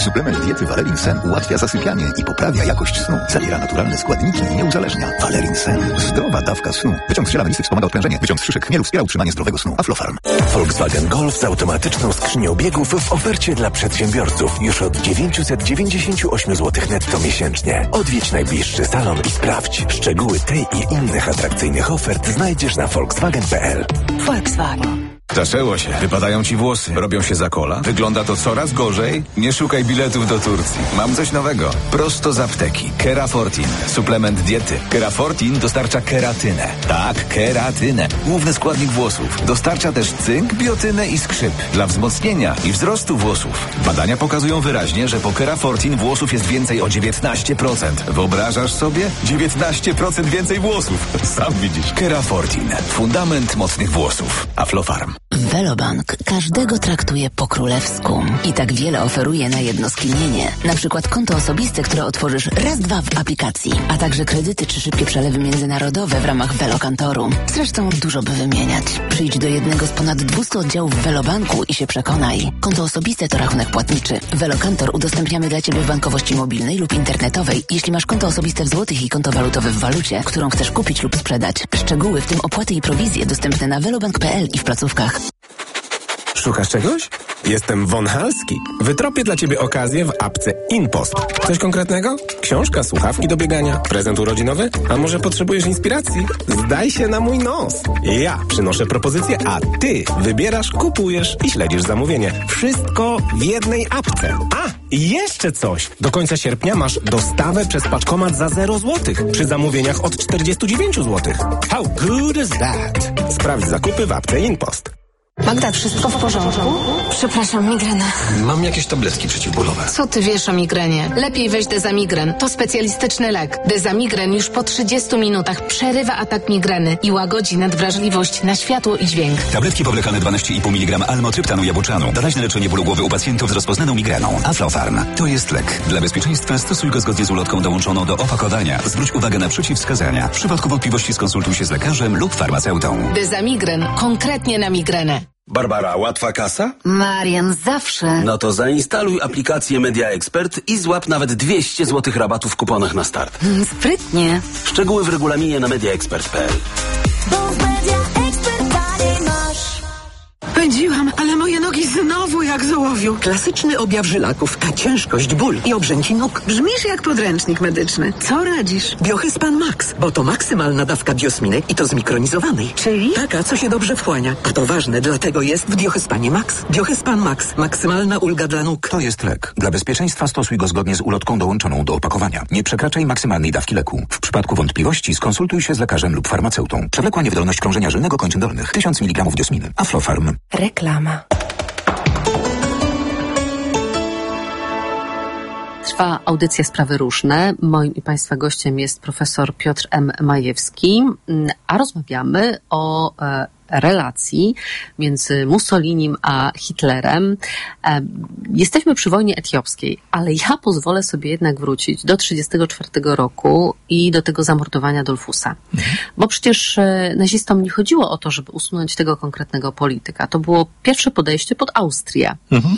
Suplement diety Valerin Sen ułatwia zasypianie i poprawia jakość snu. Zawiera naturalne składniki i nie uzależnia. Valerin Sen. Zdrowa dawka snu. Wyciąg z ziela melisy wspomaga odprężenie. Wyciąg z szyszek chmielu wspiera utrzymanie zdrowego snu. Aflofarm. Volkswagen Golf z automatyczną skrzynią biegów w ofercie dla przedsiębiorców już od 998 zł netto miesięcznie. Odwiedź najbliższy salon i sprawdź. Szczegóły tej i innych atrakcyjnych ofert znajdziesz na volkswagen.pl. Volkswagen. Zaczęło się. Wypadają ci włosy. Robią się za kola. Wygląda to coraz gorzej. Nie szukaj biletów do Turcji. Mam coś nowego. Prosto z apteki. Kerafortin. Suplement diety. Kerafortin dostarcza keratynę. Tak, keratynę. Główny składnik włosów. Dostarcza też cynk, biotynę i skrzyp. Dla wzmocnienia i wzrostu włosów. Badania pokazują wyraźnie, że po Kerafortin włosów jest więcej o 19%. Wyobrażasz sobie? 19% więcej włosów. Sam widzisz. Kerafortin. Fundament mocnych włosów. Aflofarm. Velobank każdego traktuje po królewsku i tak wiele oferuje na jedno skinienie. Na przykład konto osobiste, które otworzysz raz, dwa w aplikacji, a także kredyty czy szybkie przelewy międzynarodowe w ramach Velokantoru. Zresztą dużo by wymieniać. Przyjdź do jednego z ponad 200 oddziałów Velobanku i się przekonaj. Konto osobiste to rachunek płatniczy. Velokantor udostępniamy dla Ciebie w bankowości mobilnej lub internetowej, jeśli masz konto osobiste w złotych i konto walutowe w walucie, którą chcesz kupić lub sprzedać. Szczegóły, w tym opłaty i prowizje, dostępne na velobank.pl i w placówkach. Szukasz czegoś? Jestem Von Halski. Wytropię dla Ciebie okazję w apce InPost. Coś konkretnego? Książka, słuchawki do biegania, prezent urodzinowy? A może potrzebujesz inspiracji? Zdaj się na mój nos. Ja przynoszę propozycję, a Ty wybierasz, kupujesz i śledzisz zamówienie. Wszystko w jednej apce. A, i jeszcze coś. Do końca sierpnia masz dostawę przez paczkomat za 0 zł przy zamówieniach od 49 zł. How good is that? Sprawdź zakupy w apce InPost. Magda, wszystko w porządku? Przepraszam, migrena. Mam jakieś tabletki przeciwbólowe. Co ty wiesz o migrenie? Lepiej weź Dezamigren. To specjalistyczny lek. Dezamigren już po 30 minutach przerywa atak migreny i łagodzi nadwrażliwość na światło i dźwięk. Tabletki powlekane 12,5 mg almotryptanu jabłczanu. Doraźne leczenie bólu głowy u pacjentów z rozpoznaną migreną. Aflofarm. To jest lek. Dla bezpieczeństwa stosuj go zgodnie z ulotką dołączoną do opakowania. Zwróć uwagę na przeciwwskazania. W przypadku wątpliwości skonsultuj się z lekarzem lub farmaceutą. Dezamigren. Konkretnie na migrenę. Barbara, łatwa kasa? Marian, zawsze. No to zainstaluj aplikację Media Expert i złap nawet 200 zł rabatu w kuponach na start. Sprytnie. Szczegóły w regulaminie na mediaexpert.pl. Pędziłam, ale moje nogi znowu jak z ołowiu. Klasyczny objaw żylaków, a ciężkość, ból i obrzęki nóg. Brzmisz jak podręcznik medyczny. Co radzisz? Biohyspan Max, bo to maksymalna dawka biosminy i to zmikronizowanej. Czyli? Taka, co się dobrze wchłania. A to ważne, dlatego jest w Biohyspanie Max. Biohyspan Max. Maksymalna ulga dla nóg. To jest lek. Dla bezpieczeństwa stosuj go zgodnie z ulotką dołączoną do opakowania. Nie przekraczaj maksymalnej dawki leku. W przypadku wątpliwości skonsultuj się z lekarzem lub farmaceutą. Przewlekła niewydolność krążenia żylnego kończyn dolnych. 1000 mg diosminy. Aflofarm. Reklama. Trwa audycja Sprawy Różne. Moim i Państwa gościem jest profesor Piotr M. Majewski, a rozmawiamy o relacji między Mussolinim a Hitlerem. Jesteśmy przy wojnie etiopskiej, ale ja pozwolę sobie jednak wrócić do 1934 roku i do tego zamordowania Dollfusa. Bo przecież nazistom nie chodziło o to, żeby usunąć tego konkretnego polityka. To było pierwsze podejście pod Austrię.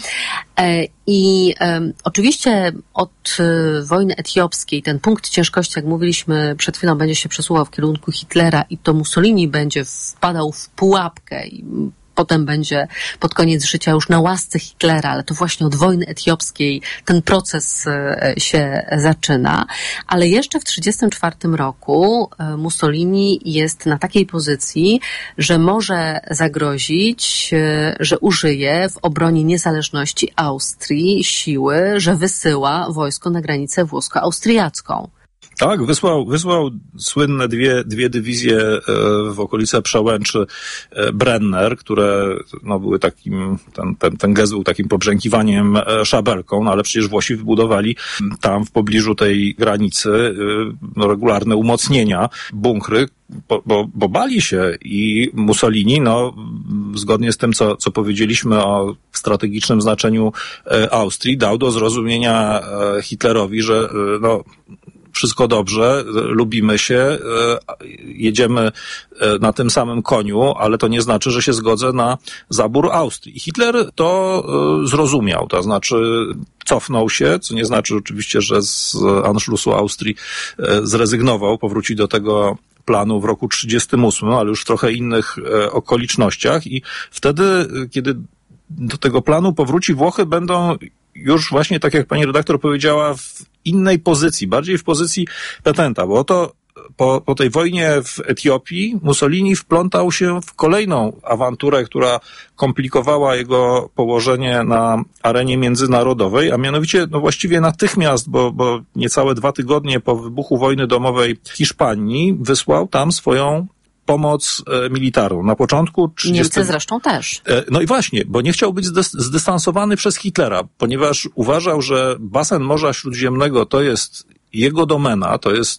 I oczywiście od wojny etiopskiej ten punkt ciężkości, jak mówiliśmy przed chwilą, będzie się przesuwał w kierunku Hitlera i to Mussolini będzie wpadał w pułapkę i potem będzie pod koniec życia już na łasce Hitlera, ale to właśnie od wojny etiopskiej ten proces się zaczyna. Ale jeszcze w 1934 roku Mussolini jest na takiej pozycji, że może zagrozić, że użyje w obronie niezależności Austrii siły, że wysyła wojsko na granicę włosko-austriacką. Tak, wysłał słynne dwie dywizje w okolice przełęczy Brenner, które no, były takim, ten gest był takim pobrzękiwaniem szabelką, no ale przecież Włosi wybudowali tam w pobliżu tej granicy regularne umocnienia, bunkry, bo bali się i Mussolini, no, zgodnie z tym, co powiedzieliśmy o strategicznym znaczeniu Austrii, dał do zrozumienia Hitlerowi, że no, wszystko dobrze, lubimy się, jedziemy na tym samym koniu, ale to nie znaczy, że się zgodzę na zabór Austrii. I Hitler to zrozumiał, to znaczy cofnął się, co nie znaczy oczywiście, że z Anschlussu Austrii zrezygnował, powróci do tego planu w roku 1938, ale już w trochę innych okolicznościach i wtedy, kiedy do tego planu powróci, Włochy będą już właśnie, tak jak pani redaktor powiedziała, w innej pozycji, bardziej w pozycji petenta, bo oto po tej wojnie w Etiopii Mussolini wplątał się w kolejną awanturę, która komplikowała jego położenie na arenie międzynarodowej, a mianowicie właściwie natychmiast, bo niecałe 2 tygodnie po wybuchu wojny domowej w Hiszpanii wysłał tam swoją pomoc militarną. Na początku 30... Niemcy zresztą też. No i właśnie, bo nie chciał być zdystansowany przez Hitlera, ponieważ uważał, że basen Morza Śródziemnego to jest jego domena, to jest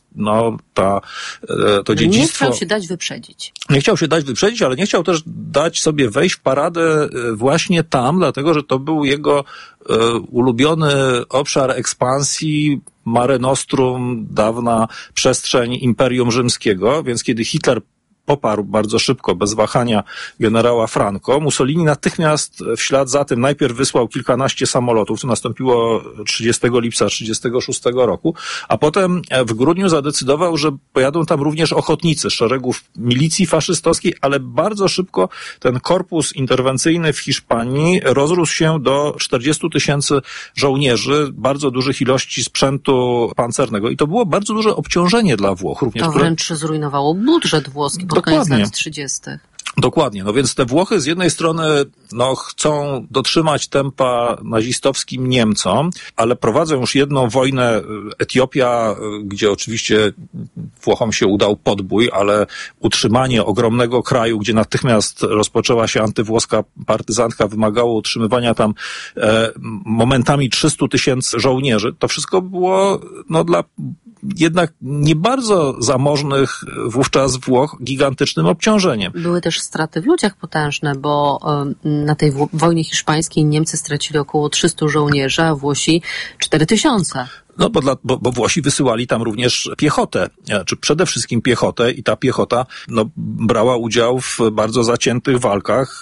to dziedzictwo. Nie chciał się dać wyprzedzić. Nie chciał się dać wyprzedzić, ale nie chciał też dać sobie wejść w paradę właśnie tam, dlatego że to był jego ulubiony obszar ekspansji, Mare Nostrum, dawna przestrzeń Imperium Rzymskiego, więc kiedy Hitler poparł bardzo szybko, bez wahania generała Franco, Mussolini natychmiast w ślad za tym najpierw wysłał kilkanaście samolotów, to nastąpiło 30 lipca 1936 roku, a potem w grudniu zadecydował, że pojadą tam również ochotnicy z szeregów milicji faszystowskiej, ale bardzo szybko ten korpus interwencyjny w Hiszpanii rozrósł się do 40 000 żołnierzy, bardzo dużych ilości sprzętu pancernego i to było bardzo duże obciążenie dla Włoch. Również, to wręcz zrujnowało budżet włoski pod koniec lat 30. Dokładnie. No więc te Włochy z jednej strony chcą dotrzymać tempa nazistowskim Niemcom, ale prowadzą już jedną wojnę. Etiopia, gdzie oczywiście Włochom się udał podbój, ale utrzymanie ogromnego kraju, gdzie natychmiast rozpoczęła się antywłoska partyzantka, wymagało utrzymywania tam momentami 300 000 żołnierzy. To wszystko było dla jednak nie bardzo zamożnych wówczas Włoch gigantycznym obciążeniem. Były też straty w ludziach potężne, bo na tej wojnie hiszpańskiej Niemcy stracili około 300 żołnierzy, a Włosi 4000. No bo Włosi wysyłali tam również piechotę, czy przede wszystkim piechotę i ta piechota brała udział w bardzo zaciętych walkach,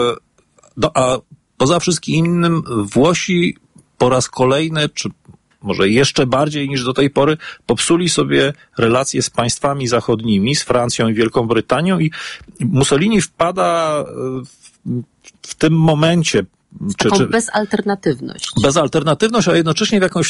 a poza wszystkim innym Włosi po raz kolejny, czy może jeszcze bardziej niż do tej pory, popsuli sobie relacje z państwami zachodnimi, z Francją i Wielką Brytanią i Mussolini wpada w tym momencie taką bezalternatywność. Bezalternatywność, a jednocześnie w jakąś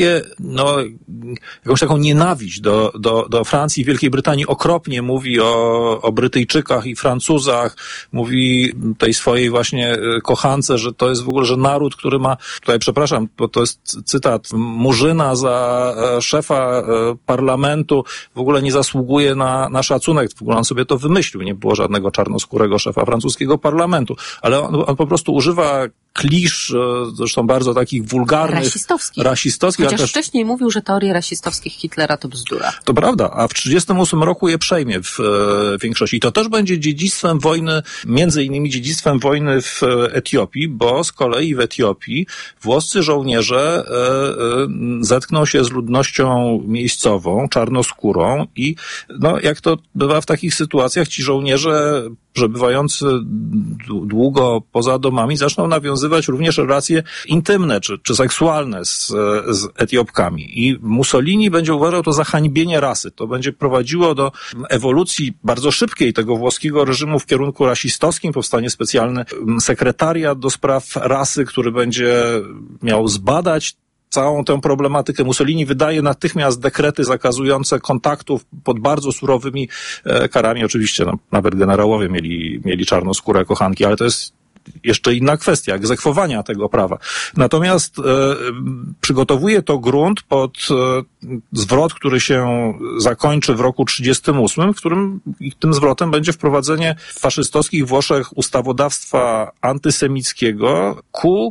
taką nienawiść do Francji i Wielkiej Brytanii. Okropnie mówi o Brytyjczykach i Francuzach, mówi tej swojej właśnie kochance, że to jest w ogóle, że naród, który ma, tutaj przepraszam, bo to jest cytat, Murzyna za szefa parlamentu, w ogóle nie zasługuje na szacunek. W ogóle on sobie to wymyślił, nie było żadnego czarnoskórego szefa francuskiego parlamentu, ale on po prostu używa klisz, zresztą bardzo takich wulgarnych. Rasistowskich. Chociaż wcześniej mówił, że teorie rasistowskich Hitlera to bzdura. To prawda, a w 1938 roku je przejmie w większości. I to też będzie dziedzictwem wojny, między innymi dziedzictwem wojny w Etiopii, bo z kolei w Etiopii włoscy żołnierze zetkną się z ludnością miejscową, czarnoskórą i jak to bywa w takich sytuacjach, ci żołnierze przebywający długo poza domami zaczną nawiązywać również relacje intymne czy seksualne z Etiopkami. I Mussolini będzie uważał to za hańbienie rasy. To będzie prowadziło do ewolucji bardzo szybkiej tego włoskiego reżimu w kierunku rasistowskim. Powstanie specjalny sekretariat do spraw rasy, który będzie miał zbadać całą tę problematykę. Mussolini wydaje natychmiast dekrety zakazujące kontaktów pod bardzo surowymi karami. Oczywiście nawet generałowie mieli czarnoskóre kochanki, ale to jest jeszcze inna kwestia egzekwowania tego prawa. Natomiast przygotowuje to grunt pod zwrot, który się zakończy w roku 1938, w którym tym zwrotem będzie wprowadzenie w faszystowskich Włoszech ustawodawstwa antysemickiego ku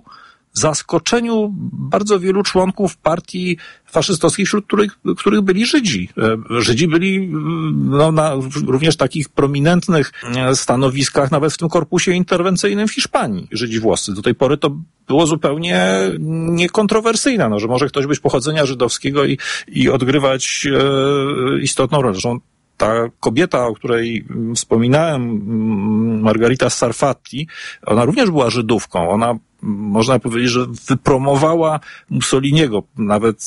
zaskoczeniu bardzo wielu członków partii faszystowskich, wśród których byli Żydzi. Żydzi byli na również takich prominentnych stanowiskach, nawet w tym korpusie interwencyjnym w Hiszpanii, Żydzi włoscy. Do tej pory to było zupełnie niekontrowersyjne, że może ktoś być pochodzenia żydowskiego i odgrywać istotną rolę. Zresztą ta kobieta, o której wspominałem, Margarita Sarfatti, ona również była Żydówką. Ona, można powiedzieć, że wypromowała Mussoliniego. Nawet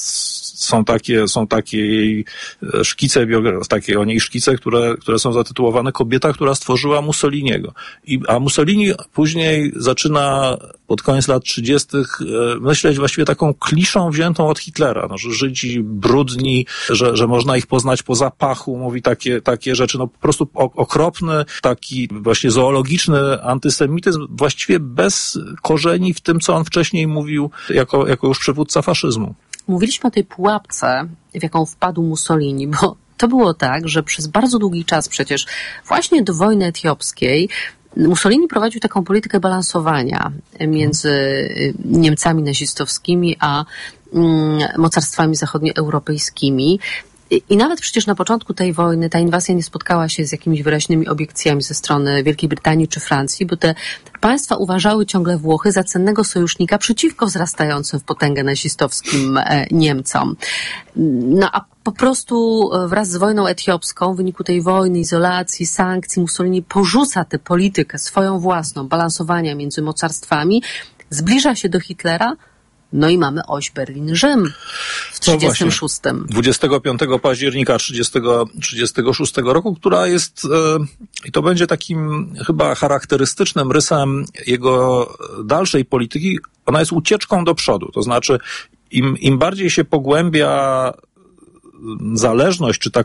są takie jej szkice, takie o niej szkice, które są zatytułowane Kobieta, która stworzyła Mussoliniego. A Mussolini później zaczyna pod koniec lat 30. myśleć właściwie taką kliszą wziętą od Hitlera, że Żydzi brudni, że można ich poznać po zapachu, mówi takie rzeczy, po prostu okropny, taki właśnie zoologiczny antysemityzm, właściwie bez korzeni w tym, co on wcześniej mówił jako już przywódca faszyzmu. Mówiliśmy o tej pułapce, w jaką wpadł Mussolini, bo to było tak, że przez bardzo długi czas przecież właśnie do wojny etiopskiej Mussolini prowadził taką politykę balansowania między Niemcami nazistowskimi a mocarstwami zachodnioeuropejskimi. I nawet przecież na początku tej wojny ta inwazja nie spotkała się z jakimiś wyraźnymi obiekcjami ze strony Wielkiej Brytanii czy Francji, bo te państwa uważały ciągle Włochy za cennego sojusznika przeciwko wzrastającym w potęgę nazistowskim Niemcom. A po prostu wraz z wojną etiopską, w wyniku tej wojny, izolacji, sankcji, Mussolini porzuca tę politykę swoją własną, balansowania między mocarstwami, zbliża się do Hitlera, i mamy oś Berlin-Rzym w 1936. 25 października 1936 roku, która jest, i to będzie takim chyba charakterystycznym rysem jego dalszej polityki, ona jest ucieczką do przodu. To znaczy, im bardziej się pogłębia zależność, czy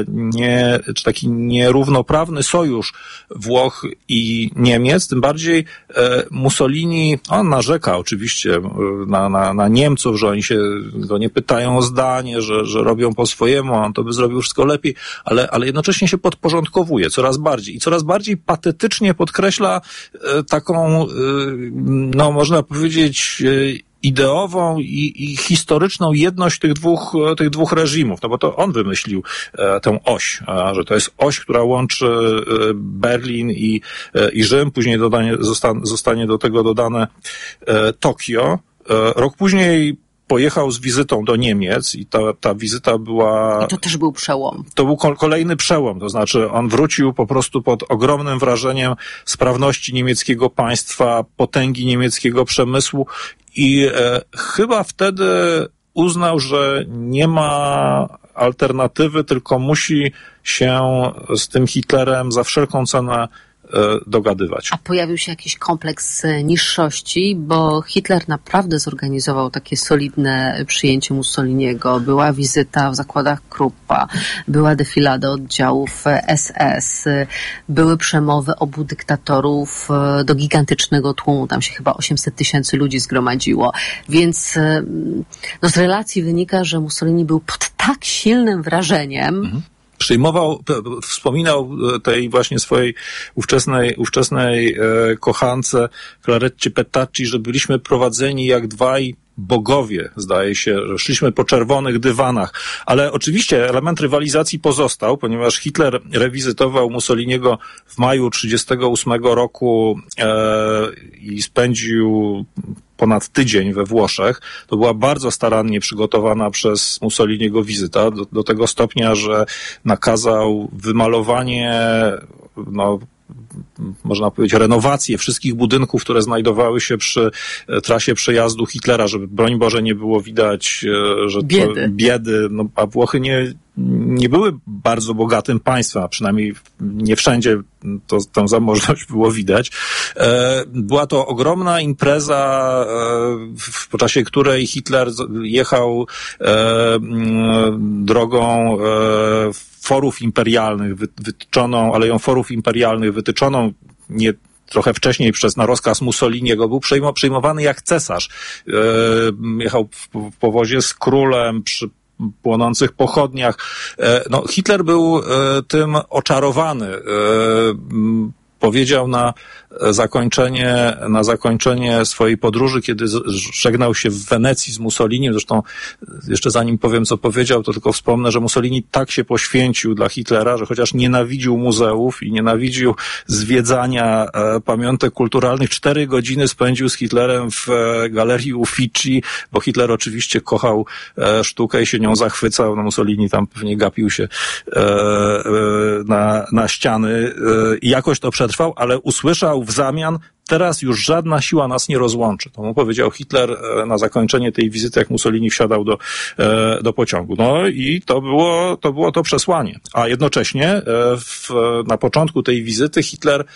taki nierównoprawny sojusz Włoch i Niemiec, tym bardziej Mussolini, on narzeka oczywiście na Niemców, że oni się go nie pytają o zdanie, że robią po swojemu, on to by zrobił wszystko lepiej, ale jednocześnie się podporządkowuje coraz bardziej i coraz bardziej patetycznie podkreśla taką, można powiedzieć, ideową i historyczną jedność tych dwóch reżimów, bo to on wymyślił tę oś, że to jest oś, która łączy Berlin i Rzym, później zostanie do tego dodane Tokio. Rok później pojechał z wizytą do Niemiec i ta wizyta była... I to też był przełom. To był kolejny przełom, to znaczy on wrócił po prostu pod ogromnym wrażeniem sprawności niemieckiego państwa, potęgi niemieckiego przemysłu i chyba wtedy uznał, że nie ma alternatywy, tylko musi się z tym Hitlerem za wszelką cenę dogadywać. A pojawił się jakiś kompleks niższości, bo Hitler naprawdę zorganizował takie solidne przyjęcie Mussoliniego. Była wizyta w zakładach Kruppa, była defilada oddziałów SS, były przemowy obu dyktatorów do gigantycznego tłumu. Tam się chyba 800 000 ludzi zgromadziło. Więc z relacji wynika, że Mussolini był pod tak silnym wrażeniem, wspominał tej właśnie swojej ówczesnej kochance Clareccie Petacci, że byliśmy prowadzeni jak dwaj bogowie, zdaje się, że szliśmy po czerwonych dywanach. Ale oczywiście element rywalizacji pozostał, ponieważ Hitler rewizytował Mussoliniego w maju 1938 roku i spędził ponad tydzień we Włoszech. To była bardzo starannie przygotowana przez Mussoliniego wizyta, do tego stopnia, że nakazał wymalowanie, można powiedzieć, renowację wszystkich budynków, które znajdowały się przy trasie przejazdu Hitlera, żeby broń Boże nie było widać, że biedy. A Włochy nie były bardzo bogatym państwem, a przynajmniej nie wszędzie tę zamożność było widać. Była to ogromna impreza, w czasie której Hitler jechał drogą forów imperialnych, Aleją Forów Imperialnych, wytyczoną trochę wcześniej na rozkaz Mussoliniego, był przyjmowany jak cesarz. Jechał w powozie z królem, przy płonących pochodniach. Hitler był tym oczarowany. powiedział na zakończenie swojej podróży, kiedy żegnał się w Wenecji z Mussolinim. Zresztą jeszcze zanim powiem, co powiedział, to tylko wspomnę, że Mussolini tak się poświęcił dla Hitlera, że chociaż nienawidził muzeów i nienawidził zwiedzania pamiątek kulturalnych, 4 godziny spędził z Hitlerem w Galerii Uffizi, bo Hitler oczywiście kochał sztukę i się nią zachwycał. No Mussolini tam pewnie gapił się na ściany i jakoś to przetrwał, ale usłyszał w zamian: teraz już żadna siła nas nie rozłączy. To mu powiedział Hitler na zakończenie tej wizyty, jak Mussolini wsiadał do pociągu. No i to było to przesłanie. A jednocześnie na początku tej wizyty Hitler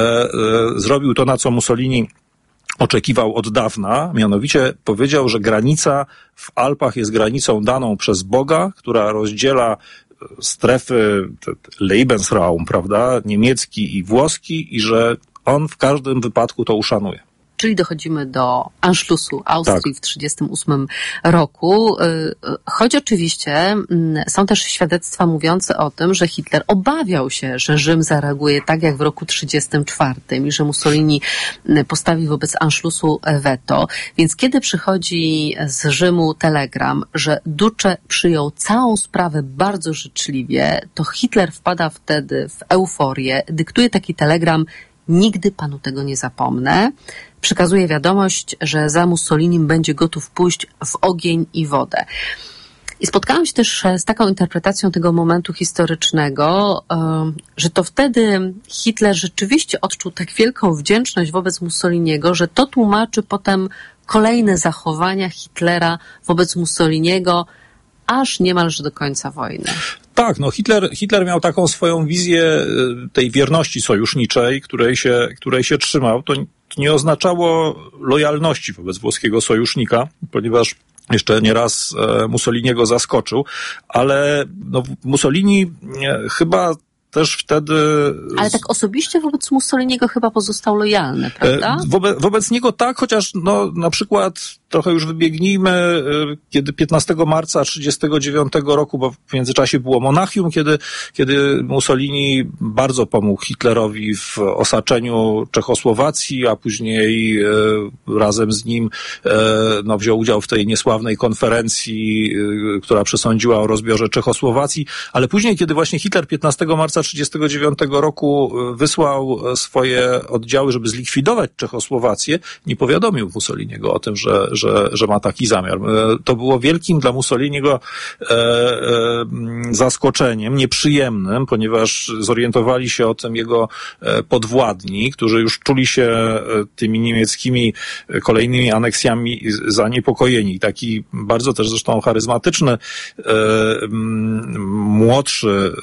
zrobił to, na co Mussolini oczekiwał od dawna, mianowicie powiedział, że granica w Alpach jest granicą daną przez Boga, która rozdziela strefy Lebensraum, prawda, niemiecki i włoski, i że on w każdym wypadku to uszanuje. Czyli dochodzimy do Anschlussu Austrii w 1938 roku, choć oczywiście są też świadectwa mówiące o tym, że Hitler obawiał się, że Rzym zareaguje tak jak w roku 1934 i że Mussolini postawi wobec Anschlussu weto. Więc kiedy przychodzi z Rzymu telegram, że Duce przyjął całą sprawę bardzo życzliwie, to Hitler wpada wtedy w euforię, dyktuje taki telegram: nigdy panu tego nie zapomnę. Przekazuje wiadomość, że za Mussolinim będzie gotów pójść w ogień i wodę. I spotkałam się też z taką interpretacją tego momentu historycznego, że to wtedy Hitler rzeczywiście odczuł tak wielką wdzięczność wobec Mussoliniego, że to tłumaczy potem kolejne zachowania Hitlera wobec Mussoliniego aż niemalże do końca wojny. Tak, no Hitler miał taką swoją wizję tej wierności sojuszniczej, której się trzymał. To nie oznaczało lojalności wobec włoskiego sojusznika, ponieważ jeszcze nieraz Mussoliniego zaskoczył, ale no, Mussolini chyba też wtedy... Ale tak osobiście wobec Mussoliniego chyba pozostał lojalny, prawda? Wobec niego tak, chociaż no, na przykład trochę już wybiegnijmy, kiedy 15 marca 1939 roku, bo w międzyczasie było Monachium, kiedy Mussolini bardzo pomógł Hitlerowi w osaczeniu Czechosłowacji, a później razem z nim no, wziął udział w tej niesławnej konferencji, która przesądziła o rozbiorze Czechosłowacji, ale później, kiedy właśnie Hitler 15 marca 1939 roku wysłał swoje oddziały, żeby zlikwidować Czechosłowację, nie powiadomił Mussoliniego o tym, że ma taki zamiar. To było wielkim dla Mussoliniego zaskoczeniem, nieprzyjemnym, ponieważ zorientowali się o tym jego podwładni, którzy już czuli się tymi niemieckimi kolejnymi aneksjami zaniepokojeni. Taki bardzo też zresztą charyzmatyczny, młodszy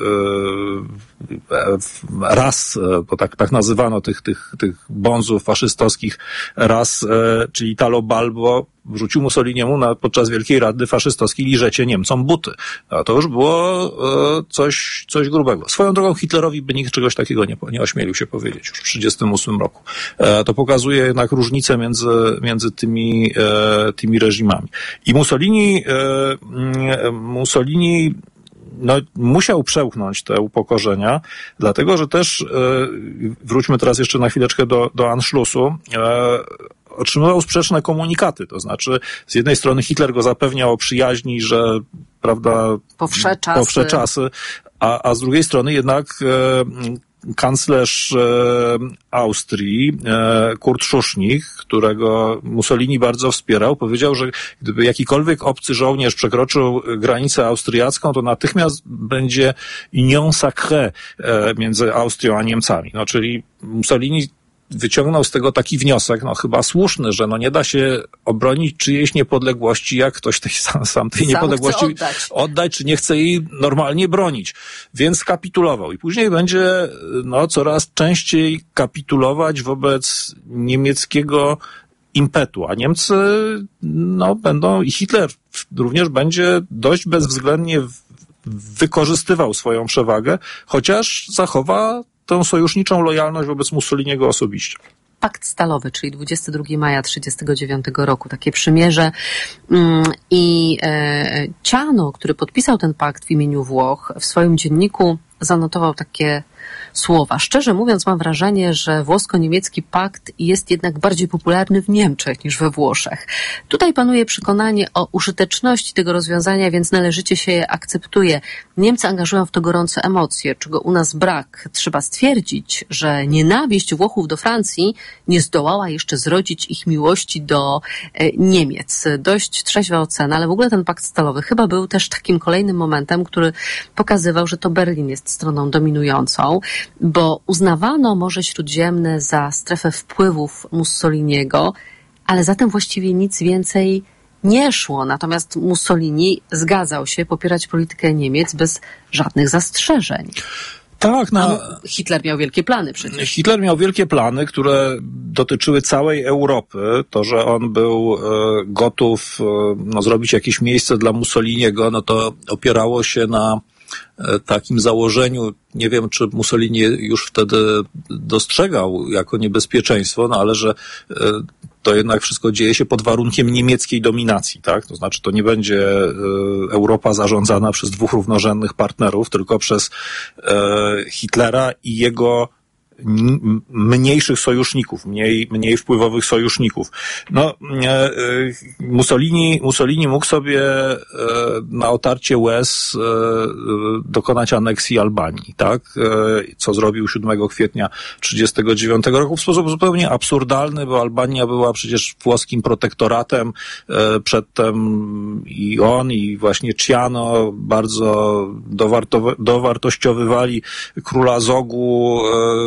ras, bo tak nazywano tych bonzów faszystowskich ras, czyli Italo Balbo, wrzucił Mussoliniemu podczas Wielkiej Rady Faszystowskiej: liżecie Niemcom buty. A to już było coś grubego. Swoją drogą Hitlerowi by nikt czegoś takiego nie ośmielił się powiedzieć już w 1938 roku. To pokazuje jednak różnicę między tymi reżimami. I Mussolini no, musiał przełknąć te upokorzenia, dlatego że też, wróćmy teraz jeszcze na chwileczkę do Anschlussu, otrzymywał sprzeczne komunikaty. To znaczy, z jednej strony Hitler go zapewniał o przyjaźni, że, prawda, powsze czasy, a z drugiej strony jednak kanclerz Austrii, Kurt Schuschnigg, którego Mussolini bardzo wspierał, powiedział, że gdyby jakikolwiek obcy żołnierz przekroczył granicę austriacką, to natychmiast będzie union sacrée między Austrią a Niemcami. No, czyli Mussolini wyciągnął z tego taki wniosek, no chyba słuszny, że no nie da się obronić czyjejś niepodległości, jak ktoś sam tej niepodległości oddać, czy nie chce jej normalnie bronić. Więc kapitulował. I później będzie no coraz częściej kapitulować wobec niemieckiego impetu. A Niemcy no będą, i Hitler również będzie dość bezwzględnie wykorzystywał swoją przewagę, chociaż zachowa tę sojuszniczą lojalność wobec Mussoliniego osobiście. Pakt stalowy, czyli 22 maja 1939 roku, takie przymierze, i Ciano, który podpisał ten pakt w imieniu Włoch, w swoim dzienniku zanotował takie słowa. Szczerze mówiąc, mam wrażenie, że włosko-niemiecki pakt jest jednak bardziej popularny w Niemczech niż we Włoszech. Tutaj panuje przekonanie o użyteczności tego rozwiązania, więc należycie się je akceptuje. Niemcy angażują w to gorące emocje, czego u nas brak. Trzeba stwierdzić, że nienawiść Włochów do Francji nie zdołała jeszcze zrodzić ich miłości do Niemiec. Dość trzeźwa ocena, ale w ogóle ten pakt stalowy chyba był też takim kolejnym momentem, który pokazywał, że to Berlin jest stroną dominującą, bo uznawano Morze Śródziemne za strefę wpływów Mussoliniego, ale zatem właściwie nic więcej nie szło. Natomiast Mussolini zgadzał się popierać politykę Niemiec bez żadnych zastrzeżeń. Tak, Hitler miał wielkie plany przecież. Hitler miał wielkie plany, które dotyczyły całej Europy. To, że on był gotów zrobić jakieś miejsce dla Mussoliniego, to opierało się na takim założeniu, nie wiem, czy Mussolini już wtedy dostrzegał jako niebezpieczeństwo, ale że to jednak wszystko dzieje się pod warunkiem niemieckiej dominacji, tak? To znaczy, to nie będzie Europa zarządzana przez dwóch równorzędnych partnerów, tylko przez Hitlera i jego mniejszych sojuszników, mniej wpływowych sojuszników. Mussolini mógł sobie na otarcie łez dokonać aneksji Albanii, tak? Co zrobił 7 kwietnia 1939 roku w sposób zupełnie absurdalny, bo Albania była przecież włoskim protektoratem. Przedtem i on, i właśnie Ciano bardzo dowartościowywali króla Zogu.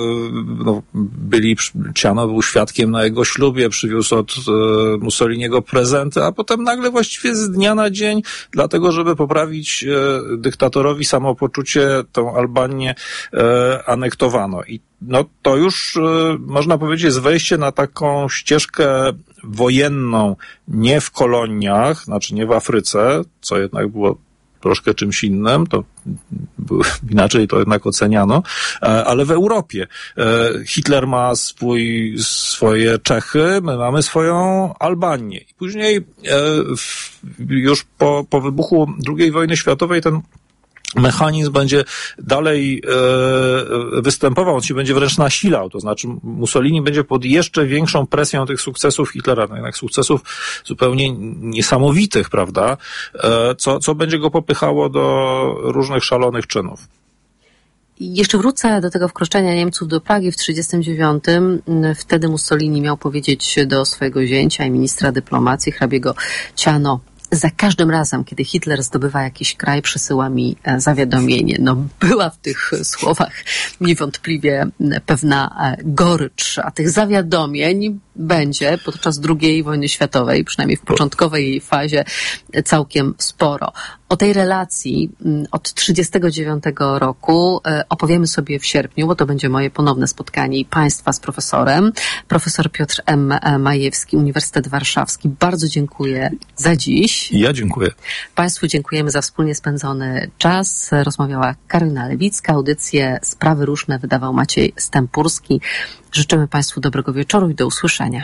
Ciano był świadkiem na jego ślubie, przywiózł od Mussoliniego prezenty, a potem nagle właściwie z dnia na dzień, dlatego żeby poprawić dyktatorowi samopoczucie, tą Albanię anektowano. I to już można powiedzieć jest wejście na taką ścieżkę wojenną, nie w koloniach, znaczy nie w Afryce, co jednak było troszkę czymś innym, to inaczej to jednak oceniano, ale w Europie. Hitler ma swoje Czechy, my mamy swoją Albanię. I później już po wybuchu II wojny światowej ten mechanizm będzie dalej występował, on się będzie wręcz nasilał, to znaczy Mussolini będzie pod jeszcze większą presją tych sukcesów Hitlera, jednak sukcesów zupełnie niesamowitych, prawda, co będzie go popychało do różnych szalonych czynów. Jeszcze wrócę do tego wkroczenia Niemców do Pragi w 1939. Wtedy Mussolini miał powiedzieć do swojego zięcia i ministra dyplomacji, hrabiego Ciano: za każdym razem, kiedy Hitler zdobywa jakiś kraj, przysyła mi zawiadomienie. Była w tych słowach niewątpliwie pewna gorycz, a tych zawiadomień będzie podczas II wojny światowej, przynajmniej w początkowej jej fazie, całkiem sporo. O tej relacji od 1939 roku opowiemy sobie w sierpniu, bo to będzie moje ponowne spotkanie i Państwa z profesorem. Profesor Piotr M. Majewski, Uniwersytet Warszawski. Bardzo dziękuję za dziś. Ja dziękuję. Państwu dziękujemy za wspólnie spędzony czas. Rozmawiała Karolina Lewicka. Audycję Sprawy Różne wydawał Maciej Stępurski. Życzymy Państwu dobrego wieczoru i do usłyszenia.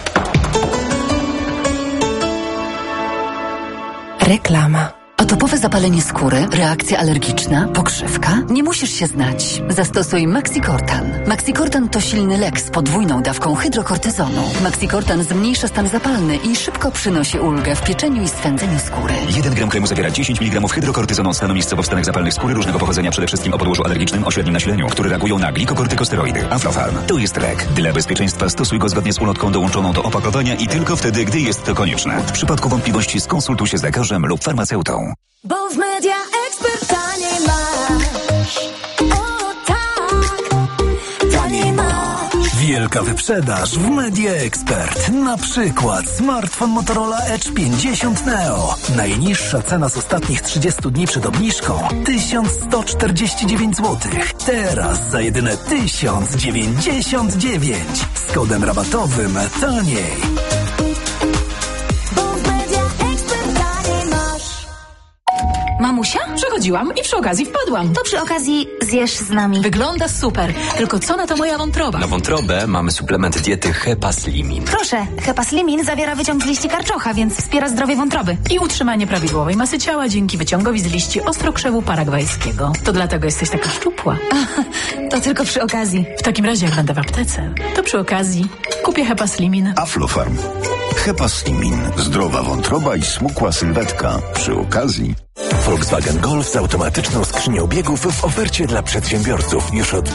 Reklama. Atopowe zapalenie skóry, reakcja alergiczna, pokrzywka? Nie musisz się znać. Zastosuj Maxicortan. Maxicortan to silny lek z podwójną dawką hydrokortyzonu. Maxicortan zmniejsza stan zapalny i szybko przynosi ulgę w pieczeniu i swędzeniu skóry. 1 gram kremu zawiera 10 mg hydrokortyzonu stanu miejscowo w stanach zapalnych skóry różnego pochodzenia, przede wszystkim o podłożu alergicznym o średnim nasileniu, które reagują na glikokortykosteroidy. Aflofarm to jest lek. Dla bezpieczeństwa stosuj go zgodnie z ulotką dołączoną do opakowania i tylko wtedy, gdy jest to konieczne. W przypadku wątpliwości skonsultuj się z lekarzem lub farmaceutą. Bo w Media Expert taniej masz. O tak, taniej masz. Wielka wyprzedaż w Media Expert. Na przykład smartfon Motorola Edge 50 Neo. Najniższa cena z ostatnich 30 dni przed obniżką 1149 zł. Teraz za jedyne 1099. Z kodem rabatowym taniej. Mamusia? Przechodziłam i przy okazji wpadłam. To przy okazji zjesz z nami. Wygląda super. Tylko co na to moja wątroba? Na wątrobę mamy suplement diety Hepaslimin. Proszę, Hepaslimin zawiera wyciąg z liści karczocha, więc wspiera zdrowie wątroby. I utrzymanie prawidłowej masy ciała dzięki wyciągowi z liści ostrokrzewu paragwajskiego. To dlatego jesteś taka szczupła. To tylko przy okazji. W takim razie, jak będę w aptece, to przy okazji kupię Hepaslimin. Aflofarm. Hepaslimin. Zdrowa wątroba i smukła sylwetka. Przy okazji. Volkswagen Golf z automatyczną skrzynią biegów w ofercie dla przedsiębiorców już od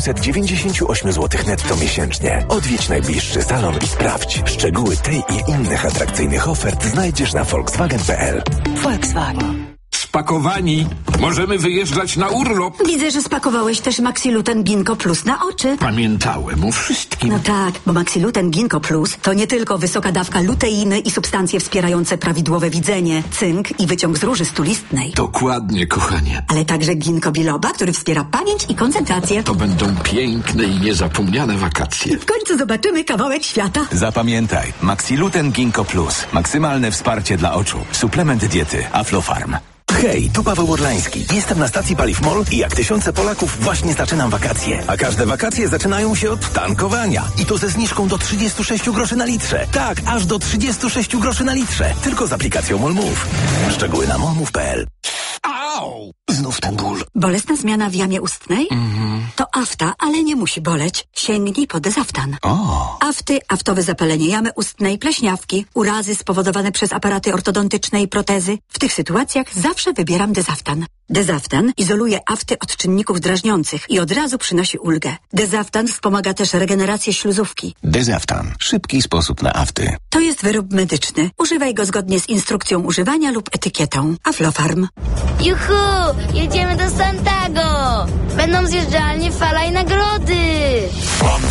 998 zł netto miesięcznie. Odwiedź najbliższy salon i sprawdź. Szczegóły tej i innych atrakcyjnych ofert znajdziesz na volkswagen.pl. Volkswagen. Spakowani. Możemy wyjeżdżać na urlop. Widzę, że spakowałeś też Maxiluten Ginkgo Plus na oczy. Pamiętałem o wszystkim. No tak, bo Maxiluten Ginkgo Plus to nie tylko wysoka dawka luteiny i substancje wspierające prawidłowe widzenie, cynk i wyciąg z róży stulistnej. Dokładnie, kochanie. Ale także ginkgo biloba, który wspiera pamięć i koncentrację. To będą piękne i niezapomniane wakacje. W końcu zobaczymy kawałek świata. Zapamiętaj, Maxiluten Ginkgo Plus. Maksymalne wsparcie dla oczu. Suplement diety Aflofarm. Hej, tu Paweł Orlański. Jestem na stacji Paliw MOL i jak tysiące Polaków właśnie zaczynam wakacje. A każde wakacje zaczynają się od tankowania. I to ze zniżką do 36 groszy na litrze. Tak, aż do 36 groszy na litrze. Tylko z aplikacją MOL Move. Szczegóły na molmove.pl. Au! Znów ten ból. Bolesna zmiana w jamie ustnej? To afta, ale nie musi boleć. Sięgnij po Dezaftan. Afty, aftowe zapalenie jamy ustnej, pleśniawki, urazy spowodowane przez aparaty ortodontyczne i protezy. W tych sytuacjach zawsze wybieram Dezaftan. Dezaftan izoluje afty od czynników drażniących i od razu przynosi ulgę. Dezaftan wspomaga też regenerację śluzówki. Dezaftan. Szybki sposób na afty. To jest wyrób medyczny. Używaj go zgodnie z instrukcją używania lub etykietą. Aflofarm. Juhu! Jedziemy do Santago! Będą zjeżdżalnie, fala i nagrody!